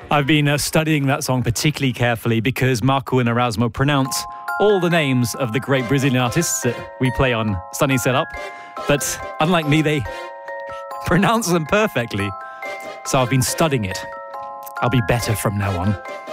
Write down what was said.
I've been studying that song particularly carefully because Marco and Erasmo pronounce all the names of the great Brazilian artists that we play on Sunny Set Up. But unlike me, they pronounce them perfectly. So I've been studying it. I'll be better from now on.